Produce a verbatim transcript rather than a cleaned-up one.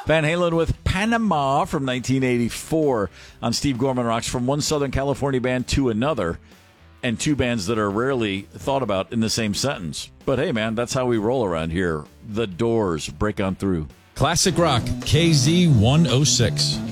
Van Halen with Panama from nineteen eighty-four on Steve Gorman Rocks. From one Southern California band to another, and two bands that are rarely thought about in the same sentence. But hey, man, that's how we roll around here. The Doors, Break On Through. Classic Rock, K Z one oh six.